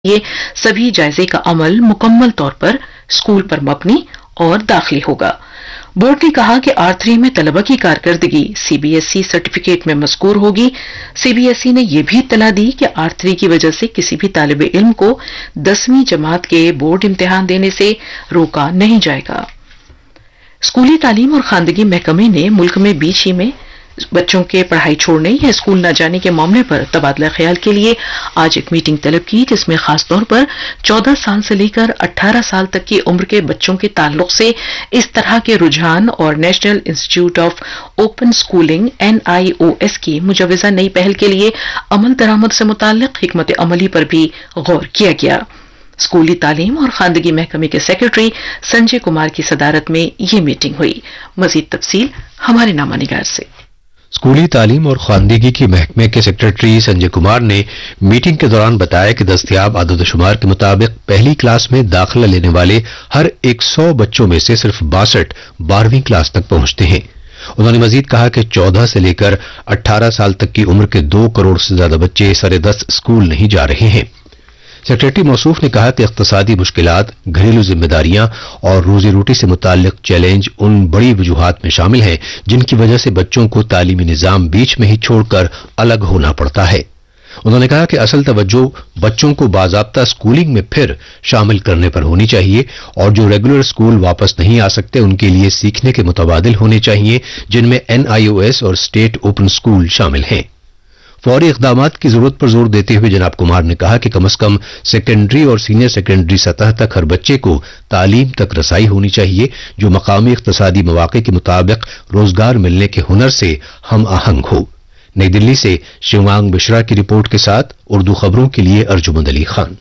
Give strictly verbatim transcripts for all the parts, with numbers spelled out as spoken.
یہ سبھی جائزے کا عمل مکمل طور پر اسکول پر مبنی اور داخلی ہوگا۔ بورڈ نے کہا کہ آر تھری میں طلبہ کی کارکردگی C B S E certificate میں مذکور ہوگی۔ سی بی ایس ای نے یہ بھی اطلاع دی کہ آر تھری کی وجہ سے کسی بھی طالب علم کو دسویں جماعت کے بورڈ امتحان دینے سے روکا نہیں جائے گا۔ اسکولی تعلیم اور خواندگی محکمے نے ملک میں بیچ ہی میں بچوں کے پڑھائی چھوڑنے یا اسکول نہ جانے کے معاملے پر تبادلہ خیال کے لیے آج ایک میٹنگ طلب کی، جس میں خاص طور پر چودہ سال سے لے کر اٹھارہ سال تک کی عمر کے بچوں کے تعلق سے اس طرح کے رجحان اور national institute of open schooling N I O S کی مجوزہ نئی پہل کے لیے عمل درآمد سے متعلق حکمت عملی پر بھی غور کیا گیا۔ اسکولی تعلیم اور خواندگی محکمے کے سیکرٹری سنجے کمار کی صدارت میں یہ میٹنگ ہوئی۔ مزید تفصیل ہمارے نامہ نگار سے۔ اسکولی تعلیم اور خواندگی کے محکمے کے سیکرٹری سنجے کمار نے میٹنگ کے دوران بتایا کہ دستیاب عدد و شمار کے مطابق پہلی کلاس میں داخلہ لینے والے ہر ایک سو بچوں میں سے صرف باسٹھ بارہویں کلاس تک پہنچتے ہیں۔ انہوں نے مزید کہا کہ چودہ سے لے کر اٹھارہ سال تک کی عمر کے دو کروڑ سے زیادہ بچے سر دست اسکول نہیں جا رہے ہیں۔ سیکرٹری موصوف نے کہا کہ اقتصادی مشکلات، گھریلو ذمہ داریاں اور روزی روٹی سے متعلق چیلنج ان بڑی وجوہات میں شامل ہیں جن کی وجہ سے بچوں کو تعلیمی نظام بیچ میں ہی چھوڑ کر الگ ہونا پڑتا ہے۔ انہوں نے کہا کہ اصل توجہ بچوں کو باضابطہ اسکولنگ میں پھر شامل کرنے پر ہونی چاہیے اور جو ریگولر اسکول واپس نہیں آ سکتے ان کے لیے سیکھنے کے متبادل ہونے چاہیے، جن میں این آئی او ایس اور اسٹیٹ اوپن اسکول شامل ہیں۔ فوری اقدامات کی ضرورت پر زور دیتے ہوئے جناب کمار نے کہا کہ کم از کم سیکنڈری اور سینئر سیکنڈری سطح تک ہر بچے کو تعلیم تک رسائی ہونی چاہیے جو مقامی اقتصادی مواقع کے مطابق روزگار ملنے کے ہنر سے ہم آہنگ ہو۔ نئی دلی سے شیوانگ بشرا کی رپورٹ کے ساتھ اردو خبروں کے لیے ارجمند علی خان۔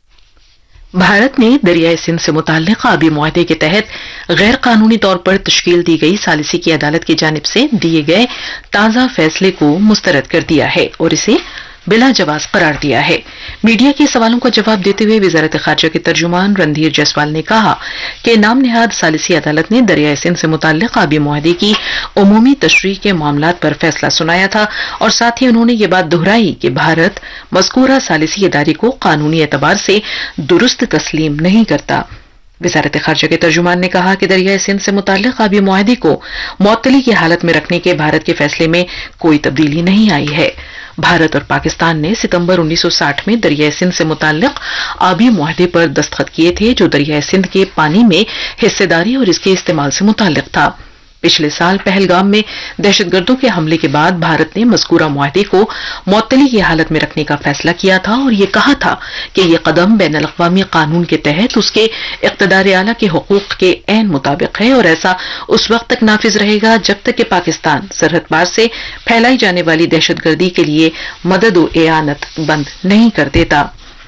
بھارت نے دریائے سندھ سے متعلق آبی معاہدے کے تحت غیر قانونی طور پر تشکیل دی گئی ثالثی کی عدالت کی جانب سے دیے گئے تازہ فیصلے کو مسترد کر دیا ہے اور اسے بلا جواز قرار دیا ہے۔ میڈیا کے سوالوں کا جواب دیتے ہوئے وزارت خارجہ کے ترجمان رندھیر جیسوال نے کہا کہ نام نہاد ثالثی عدالت نے دریائے سندھ سے متعلق آبی معاہدے کی عمومی تشریح کے معاملات پر فیصلہ سنایا تھا اور ساتھ ہی انہوں نے یہ بات دہرائی کہ بھارت مذکورہ ثالثی ادارے کو قانونی اعتبار سے درست تسلیم نہیں کرتا۔ وزارت خارجہ کے ترجمان نے کہا کہ دریائے سندھ سے متعلق آبی معاہدے کو معطلی کی حالت میں رکھنے کے بھارت کے فیصلے میں کوئی تبدیلی نہیں آئی ہے۔ بھارت اور پاکستان نے ستمبر انیس سو ساٹھ میں دریائے سندھ سے متعلق آبی معاہدے پر دستخط کیے تھے جو دریائے سندھ کے پانی میں حصہ داری اور اس کے استعمال سے متعلق تھا۔ پچھلے سال پہلگام میں دہشت گردوں کے حملے کے بعد بھارت نے مذکورہ معاہدے کو معطلی کی حالت میں رکھنے کا فیصلہ کیا تھا اور یہ کہا تھا کہ یہ قدم بین الاقوامی قانون کے تحت اس کے اقتدار اعلیٰ کے حقوق کے عین مطابق ہے اور ایسا اس وقت تک نافذ رہے گا جب تک کہ پاکستان سرحد پار سے پھیلائی جانے والی دہشت گردی کے لیے مدد و اعانت بند نہیں کر دیتا۔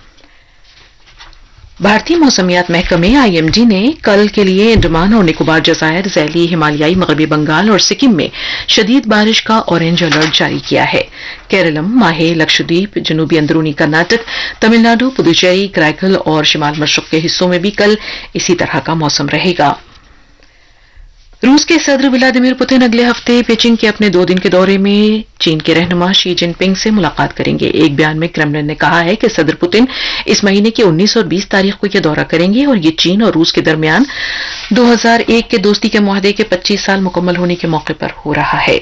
بھارتی موسمیات محکمے آئی ایم ڈی نے کل کے لیے انڈمان اور نکوبار جزائر، ذیلی ہمالیائی مغربی بنگال اور سکم میں شدید بارش کا اورنج الرٹ جاری کیا ہے۔ کیرلم، ماہے، لکشدیپ، جنوبی اندرونی کرناٹک، تمل ناڈو، پدوچیری، کرائیکل اور شمال مشرق کے حصوں میں بھی کل اسی طرح کا موسم رہے گا۔ روس کے صدر ولادیمیر پوتن اگلے ہفتے بیجنگ کے اپنے دو دن کے دورے میں چین کے رہنما شی جن پنگ سے ملاقات کریں گے۔ ایک بیان میں کرملن نے کہا ہے کہ صدر پوتن اس مہینے کی انیس اور بیس تاریخ کو یہ دورہ کریں گے اور یہ چین اور روس کے درمیان دو ہزار ایک کے دوستی کے معاہدے کے پچیس سال مکمل ہونے کے موقع پر ہو رہا ہے۔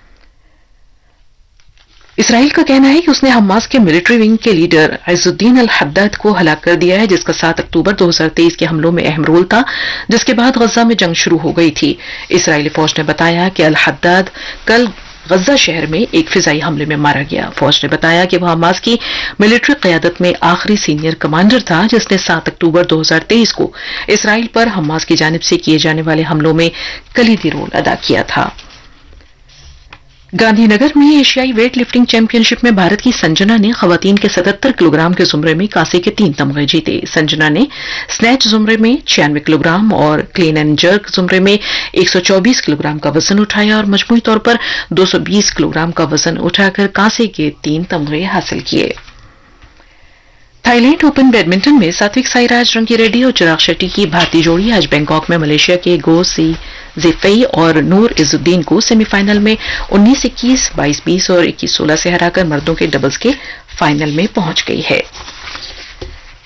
اسرائیل کا کہنا ہے کہ اس نے حماس کے ملٹری ونگ کے لیڈر عز الدین الحداد کو ہلاک کر دیا ہے، جس کا سات اکتوبر دو ہزار تیئیس کے حملوں میں اہم رول تھا، جس کے بعد غزہ میں جنگ شروع ہو گئی تھی۔ اسرائیلی فوج نے بتایا کہ الحداد کل غزہ شہر میں ایک فضائی حملے میں مارا گیا۔ فوج نے بتایا کہ وہ حماس کی ملٹری قیادت میں آخری سینئر کمانڈر تھا جس نے سات اکتوبر دو ہزار تیئیس کو اسرائیل پر حماس کی جانب سے کیے جانے والے حملوں میں کلیدی رول ادا کیا تھا۔ گاندھی نگر میں ایشیائی ویٹ لفٹنگ چیمپئن شپ میں بھارت کی سنجنا نے خواتین کے ستہتر کلو گرام کے زمرے میں کانسے کے تین تمغے جیتے۔ سنجنا نے سنیچ زمرے میں چھیانوے کلو گرام اور کلین اینڈ جرک زمرے میں ایک سو چوبیس کلو گرام کا وزن اٹھایا اور مجموعی طور پر دو سو بیس کلو گرام کا وزن اٹھا کر کانسے کے تین تمغے حاصل کیے۔ تھائی لینڈ اوپن بیڈمنٹن میں ساتوک سائیراج رنکی ریڈی اور چراغ شیٹی کی بھارتی جوڑی آج بینکاک میں ملیشیا کے گو سی زیفئی اور نور عز الدین کو سیمی فائنل میں انیس اکیس، بائیس بیس اور اکیس سولہ سے ہرا کر مردوں کے ڈبلز کے فائنل میں پہنچ گئی ہے۔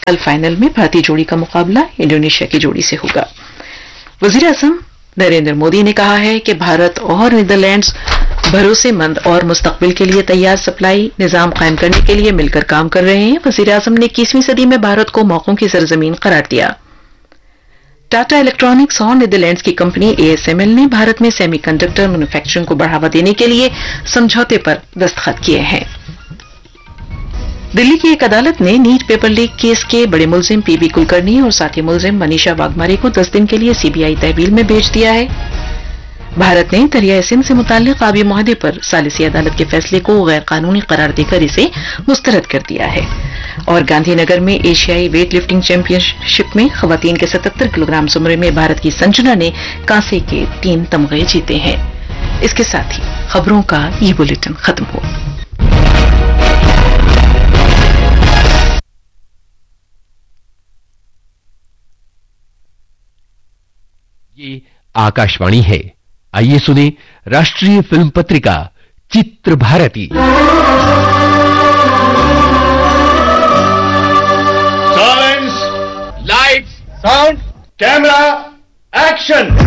कल फाइनल में भारतीय जोड़ी का मुकाबला इंडोनेशिया की जोड़ी से होगा। वजीर आजम नरेंद्र मोदी ने कहा है कि भारत और नीदरलैंड्स भरोसेमंद और मुस्तकबिल के लिए तैयार सप्लाई निजाम कायम करने के लिए मिलकर काम कर रहे हैं। वजीर आजम ने इक्कीसवीं सदी में भारत को मौकों की सरजमीन करार दिया। टाटा इलेक्ट्रॉनिक्स और नीदरलैंड्स की कंपनी एएसएमएल ने भारत में सेमीकंडक्टर मैन्युफैक्चरिंग को बढ़ावा देने के लिए समझौते पर दस्तखत किए हैं। दिल्ली की एक अदालत ने नीट पेपर लीक केस के बड़े मुलजिम पीबी कुलकर्णी और साथी मुलजिम मनीषा वाघमारे को दस दिन के लिए सीबीआई तहवील में भेज दिया है। भारत ने दरियाए सिंध से मुताल्लिक आबी मुआहदे पर सालिसी अदालत के फैसले को गैर कानूनी करार देकर इसे मुस्तरद कर दिया है। और गांधीनगर में एशियाई वेट लिफ्टिंग चैंपियनशिप में खवातीन के सतहत्तर किलोग्राम जुमरे में भारत की संजना ने कांसे के तीन तमगे जीते हैं। इसके साथ ही खबरों का ये बुलेटिन खत्म हुआ। ये आकाशवाणी है। आइए सुने राष्ट्रीय फिल्म पत्रिका चित्र Bharti. Silence, lights, sound, camera, action.